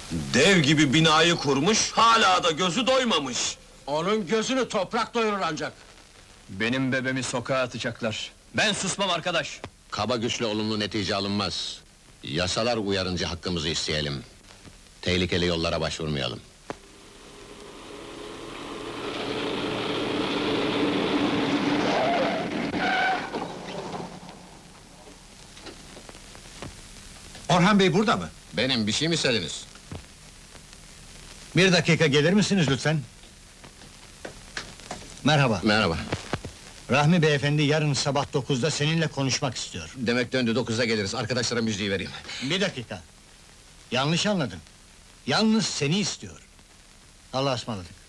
Dev gibi binayı kurmuş, hala da gözü doymamış. Onun gözünü toprak doyurur ancak. Benim bebemi sokağa atacaklar. Ben susmam arkadaş. Kaba güçle olumlu netice alınmaz. Yasalar uyarınca hakkımızı isteyelim. Tehlikeli yollara başvurmayalım. Orhan Bey burada mı? Benim, bir şey mi istediniz? Bir dakika gelir misiniz lütfen? Merhaba. Merhaba. Rahmi beyefendi yarın sabah 9'da seninle konuşmak istiyor. Demek döndü, 9'da geliriz. Arkadaşlara müjdeyi vereyim. Bir dakika. Yanlış anladın. Yalnız seni istiyor. Allah'a ısmarladık.